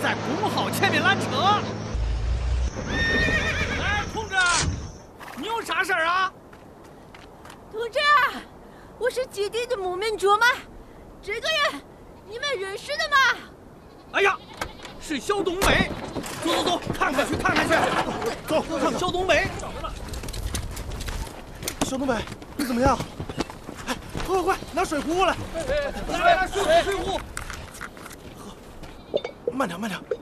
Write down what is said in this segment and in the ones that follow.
在工号前面拦车。哎，同志，你有啥事儿啊？ 同志，我是基地的牧民卓玛，这个人你们认识的吗？ 哎呀，是小东北。走，看看去。走，小东北。 小东北，你怎么样？哎，快，拿水壶过来。 来，水壶。 慢点。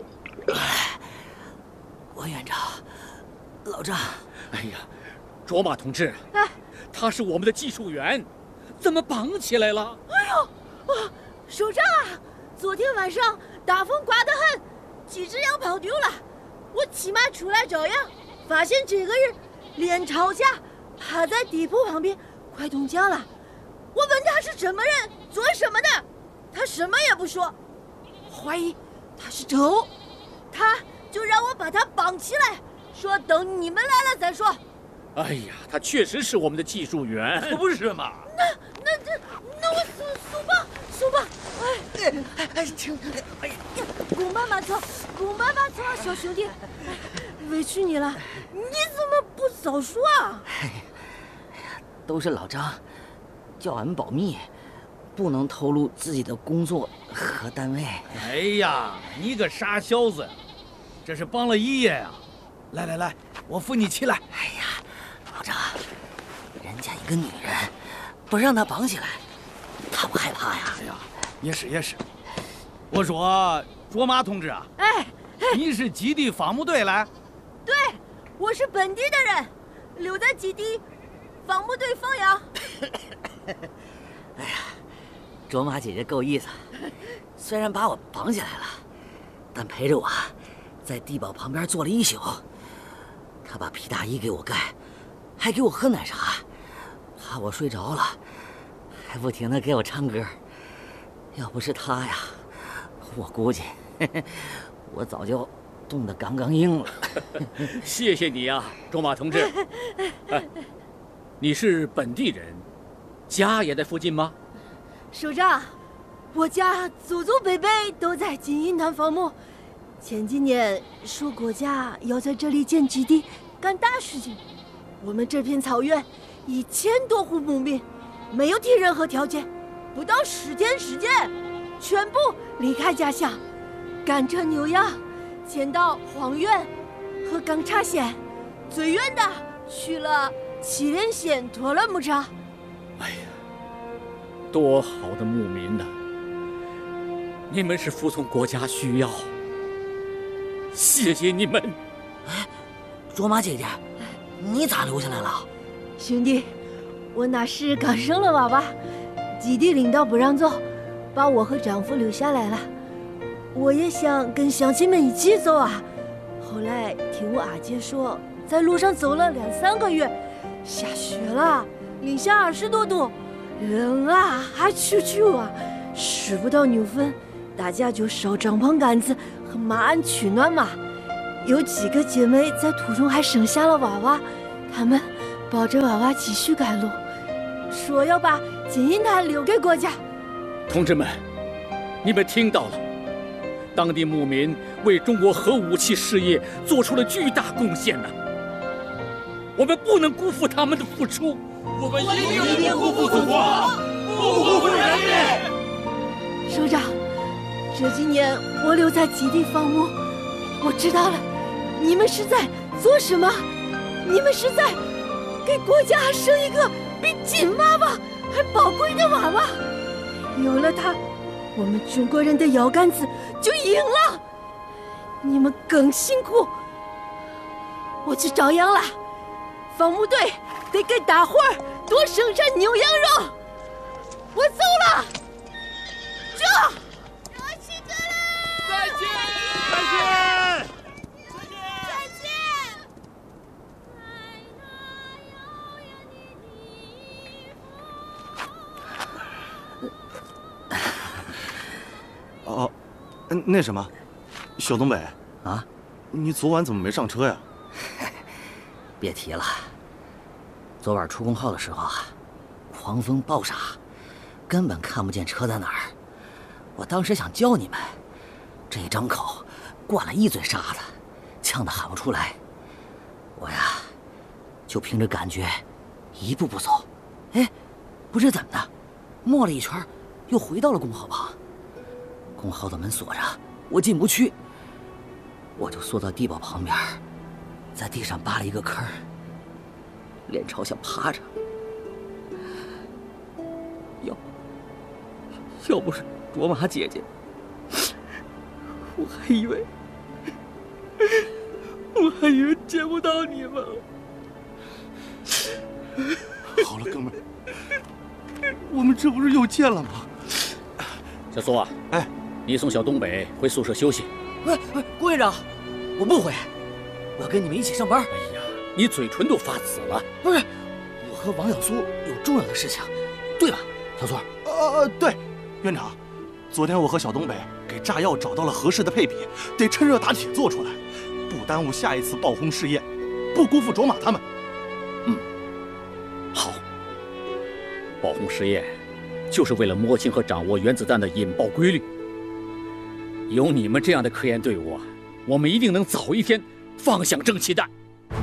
王院长，老张。 哎呀，卓玛同志，他是我们的技术员，怎么绑起来了？ 哎呦，首长啊，昨天晚上大风刮得很，几只羊跑丢了。我骑马出来找羊，发现这个人脸朝下趴在地铺旁边，快冻僵了。我问他是什么人，做什么的，他什么也不说，怀疑他是狗，他就让我把他绑起来，说等你们来了再说。 哎呀，他确实是我们的技术员，可不是嘛？ 那我送吧。 请，哎呀， 公妈妈错，小兄弟，委屈你了，你怎么不早说啊？ 都是老张叫俺们保密，不能透露自己的工作和单位。 哎呀，你个傻小子，这是帮了爷爷呀！来，我扶你起来。 哎呀，老张，人家一个女人，不让她绑起来，她不害怕呀？ 哎呀，也是。我说，卓玛同志啊，你是基地伐木队来？ 对，我是本地的人，留在基地伐木队放羊。 哎呀，卓玛姐姐够意思，虽然把我绑起来了，但陪着我在地堡旁边坐了一宿。她把皮大衣给我盖，还给我喝奶茶，怕我睡着了，还不停地给我唱歌。要不是她呀，我估计我早就冻得刚刚硬了。 谢谢你啊，卓玛同志。你是本地人，家也在附近吗？ 首长，我家祖祖辈辈都在金银潭伐木，前几年说国家要在这里建基地干大事情。我们这片草原1000多户牧民，没有提任何条件，不到10天时间，全部离开家乡，赶着牛羊迁到黄原和冈察县，最远的去了祁连县托勒牧场。 哎呀，多好的牧民呐！你们是服从国家需要，谢谢你们。 哎，卓玛姐姐，你咋留下来了？ 兄弟，我那时刚生了娃娃，基地领导不让走，把我和丈夫留下来了。我也想跟乡亲们一起走啊，后来听我阿姐说，在路上走了2-3个月，下雪了，零下20多度，冷啊，还啾啊，吃不到牛粪，大家就烧帐篷杆子和马鞍取暖嘛。有几个姐妹在途中还生下了娃娃，她们抱着娃娃继续赶路，说要把金银潭留给国家。 同志们，你们听到了，当地牧民为中国核武器事业做出了巨大贡献呢。我们不能辜负他们的付出， 我们一定不辜负祖国，不辜负人民。 首长，这几年我留在基地伐木，我知道了，你们是在做什么？你们是在给国家生一个比金娃娃还宝贵的娃娃。有了它，我们中国人的腰杆子就赢了。你们更辛苦，我去找羊了。伐木队得给大伙儿多生产牛羊肉。我走了，这。 再见。 哦，那什么，小东北啊， 你昨晚怎么没上车呀？ 别提了，昨晚出工号的时候啊，狂风暴沙，根本看不见车在哪儿。我当时想叫你们，这一张口， 灌了一嘴沙子，呛得喊不出来。我呀，就凭着感觉，一步步走。哎，不知怎么的，摸了一圈，又回到了公号旁。公号的门锁着，我进不去，我就缩到地堡旁边，在地上扒了一个坑，脸朝下趴着。要不是卓玛姐姐，我还以为见不到你们了。 好了，哥们儿，我们这不是又见了吗？ 小苏啊， 哎， 你送小东北回宿舍休息。 喂，郭院长，我不回，我要跟你们一起上班。 哎呀，你嘴唇都发紫了。 不是，我和王小苏有重要的事情，对吧，小苏？ 对，院长，昨天我和小东北给炸药找到了合适的配比，得趁热打铁做出来，不耽误下一次爆轰试验，不辜负卓玛他们。 好，爆轰实验就是为了摸清和掌握原子弹的引爆规律。有你们这样的科研队伍啊，我们一定能早一天放响蒸汽弹。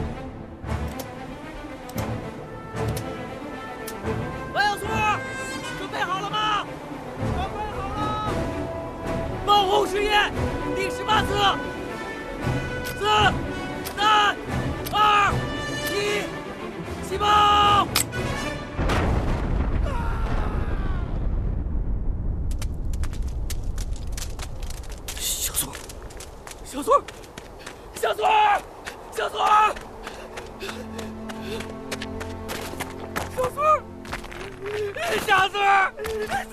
王小苏，准备好了吗？准备好了。爆轰实验第18次，4、3、2、1，起爆！小苏，小苏，小苏，小苏，小苏，小苏。